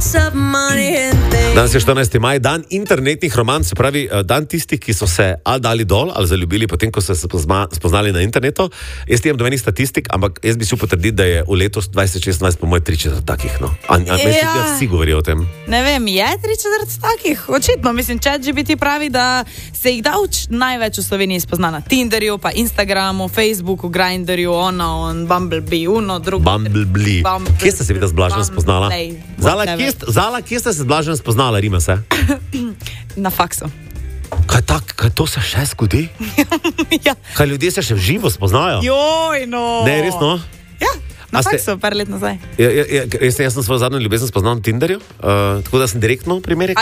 Danes je 14. maj, dan internetnih romanc, se pravi dan tistih, ki so se ali dali dol, ali zaljubili potem, ko so se spoznali na internetu. Jaz imam domenih statistik, ampak jaz bi si potrdil, da je v letu 2026 po mojem 3/4 takih. No. Mislim, da vsi govorijo o tem. Ne vem, je 3/4 takih? Očitno, mislim, ChatGPT pravi, da se jih največ v Sloveniji spozna na Tinderju, pa Instagramu, Facebooku, Grindrju, on Bumblebee, Bumblebee. Kje ste se videla z Blažem spoznala? Zala, kje ste se z Blažem spoznala, rima se? Na faksu. Kaj to se še zgodi? Ja. Kaj ljudje se še v živo spoznajo? Joj, no. Ne, resno? Ja. Na faksu, par let nazaj. Jaz sem svojo zadnjo ljubezen spoznal na Tinderju, tako da sem direktno primerek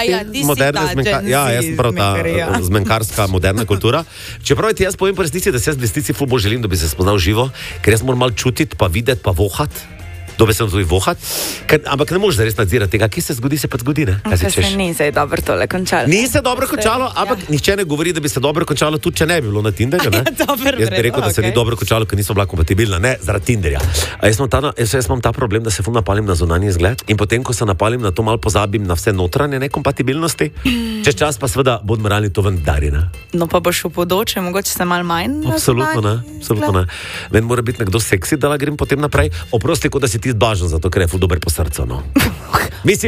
jaz sem prav ta zmenkarska moderna kultura. Čeprav ti jaz povem po resnici, da se jaz v resnici ful bolj želim, da bi se spoznal živo, ker jaz moram malo čutiti, pa videti, pa vohat. Dobesedno tudi vohat, ampak ne moreš zares nadzirati tega, ki se zgodi, se pa zgodi, ne? Kaj se ni se dobro tole končalo. Ni se dobro končalo, ampak nihče ne govori, da bi se dobro končalo, tudi če ne bi bilo na Tinderju, ne? Jaz bi rekel, da se ni dobro končalo, ker niso bila kompatibilna, ne, zaradi Tinderja. Jaz imam ta problem, da se ful napalim na zunanji izgled in potem, ko se napalim na to, malo pozabim na vse notranje nekompatibilnosti, čez čas pa seveda bod moralni to vendari, ne? No pa boš v bodoče, mogoče se malo manj. Absolutno ne. Meni mora biti nekdo seksi, da grem potem naprej. Oprosti, kot da si ti Blažen, zato ker je ful dober po srcu, no. Mislim,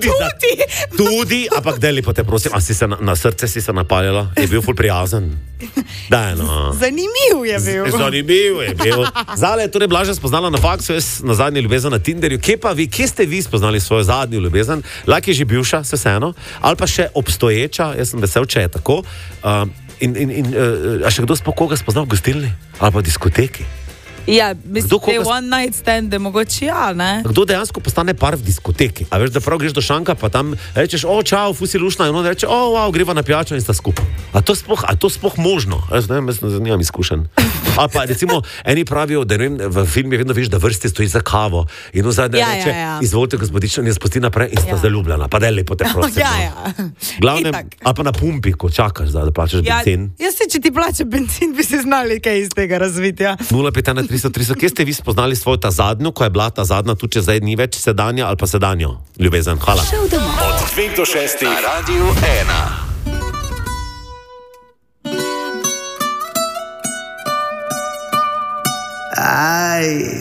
tudi, ampak deli pa te prosim, a si se na srce si se napaljala, je bil ful prijazen. Daj, no. Zanimiv je bil. Zale je torej Blažen spoznala na faksu, jaz na zadnji ljubezen na Tinderju. Kje ste vi spoznali svojo zadnjo ljubezen? Lahko je že bivša, se vseeno, ali pa še obstoječa, jaz sem vesel, če je tako. A še kdo sploh koga spoznal v gostilni? Ali pa v diskoteki? Ja, mislim, te one night stand, mogoče ja, ne? Kdo dejansko postane par v diskoteki? A veš, da prav greš do šanka, pa tam rečeš, čau, fusi lušna, in on reče, wow, greva na pijačo in sta skupaj. A to sploh možno? Jaz nimam izkušenj. Ali pa recimo, eni pravijo, da v filmu vedno veš, da vrsti stoji za kavo in v zadnje reče, izvolite gospodično, in spusti naprej in sta zaljubljena. Pa daj lepo te prosim. Glavnem, ali pa na pumpi, ko čakaš, da plačaš benzin. Jaz se, če ti plača benzin, bi se znali kaj iz tega razviti, ja. 0,5-300, kje ste vi spoznali svojo ta zadnjo, ko je bila ta zadnja, tudi če zdaj ni več sedanja ali pa sedanjo ljubezen? Hvala. Od 5 do 6 na Radiu 1.